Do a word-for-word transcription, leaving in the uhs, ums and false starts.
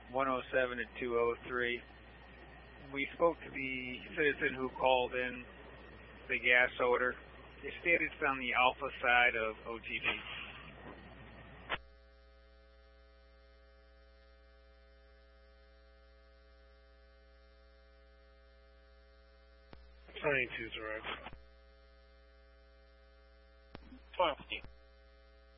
one oh seven to two oh three. We spoke to the citizen who called in the gas odor. They stated it's on the alpha side of O T V. ninety-two, direct. twelve.